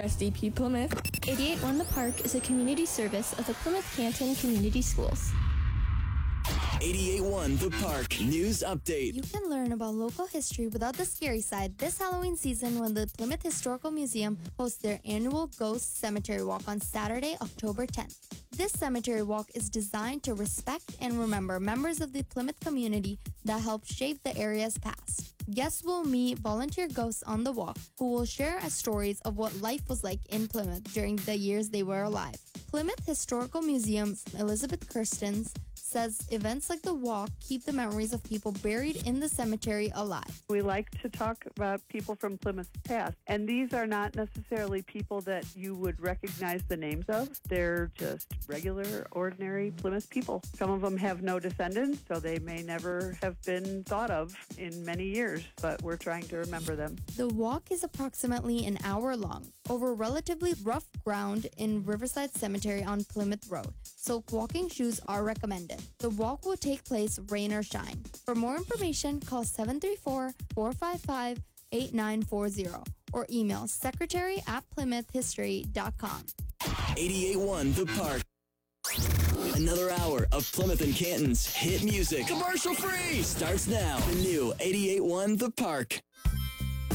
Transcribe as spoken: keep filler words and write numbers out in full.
S D P Plymouth. eighty-eight point one The Park is a community service of the Plymouth Canton Community Schools. eighty-eight point one The Park News Update. You can learn about local history without the scary side this Halloween season when the Plymouth Historical Museum hosts their annual Ghost Cemetery Walk on Saturday, October tenth. This cemetery walk is designed to respect and remember members of the Plymouth community that helped shape the area's past. Guests will meet volunteer ghosts on the walk who will share stories of what life was like in Plymouth during the years they were alive. Plymouth Historical Museum's Elizabeth Kirstens says events like the walk keep the memories of people buried in the cemetery alive. We like to talk about people from Plymouth's past, and these are not necessarily people that you would recognize the names of. They're just regular, ordinary Plymouth people. Some of them have no descendants, so they may never have been thought of in many years, but we're trying to remember them. The walk is approximately an hour long, over relatively rough ground in Riverside Cemetery on Plymouth Road, so walking shoes are recommended. The walk will take place rain or shine. For more information, call seven three four, four five five, eight nine four zero or email secretary at plymouth history dot com. eighty-eight point one The Park. Another hour of Plymouth and Canton's hit music. Commercial free! Starts now. The new eighty-eight point one The Park.